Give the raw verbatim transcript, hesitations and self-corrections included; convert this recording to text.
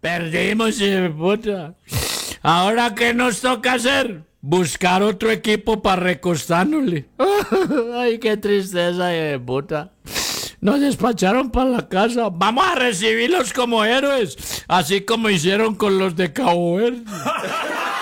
Perdimos, hijo de puta. ¿Ahora qué nos toca hacer? Buscar otro equipo para recostárnosle. Ay, qué tristeza, hijo de puta. Nos despacharon para la casa. Vamos a recibirlos como héroes, así como hicieron con los de Cabo Verde.